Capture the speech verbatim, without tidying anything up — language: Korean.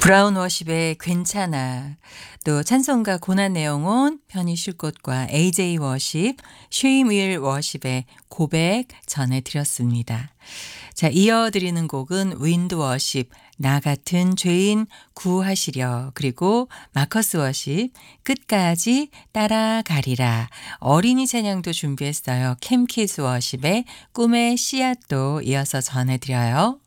브라운 워십의 괜찮아, 또 찬송가 고난 내용은 편히 쉴 곳과 에이제이 워십, 쉐임윌 워십의 고백 전해드렸습니다. 자, 이어드리는 곡은 윈드 워십, 나 같은 죄인 구하시려, 그리고 마커스 워십, 끝까지 따라가리라. 어린이 찬양도 준비했어요. 캠키즈 워십의 꿈의 씨앗도 이어서 전해드려요.